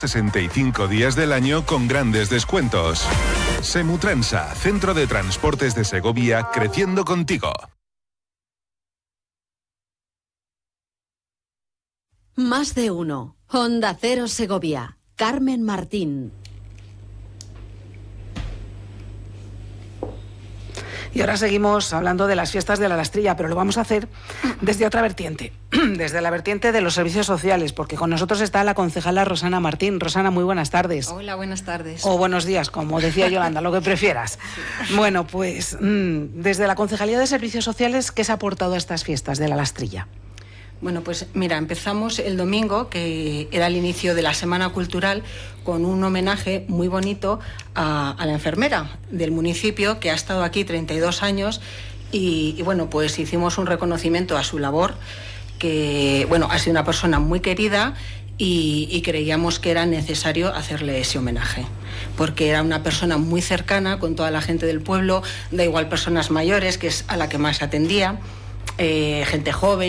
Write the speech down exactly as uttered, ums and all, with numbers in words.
sesenta y cinco días del año con grandes descuentos. Semutransa, Centro de Transportes de Segovia, creciendo contigo. Más de uno. Onda Cero Segovia. Carmen Martín. Y ahora seguimos hablando de las fiestas de la Lastrilla, pero lo vamos a hacer desde otra vertiente, desde la vertiente de los servicios sociales, porque con nosotros está la concejala Rosana Martín. Rosana, muy buenas tardes. Hola, buenas tardes. O buenos días, como decía Yolanda, lo que prefieras. Sí. Bueno, pues desde la Concejalía de Servicios Sociales, ¿qué se ha aportado a estas fiestas de la Lastrilla? Bueno, pues mira, empezamos el domingo, que era el inicio de la Semana Cultural, con un homenaje muy bonito a, a la enfermera del municipio, que ha estado aquí treinta y dos años, y, y bueno, pues hicimos un reconocimiento a su labor, que bueno, ha sido una persona muy querida, y, y creíamos que era necesario hacerle ese homenaje, porque era una persona muy cercana con toda la gente del pueblo, da igual personas mayores, que es a la que más atendía, eh, gente joven,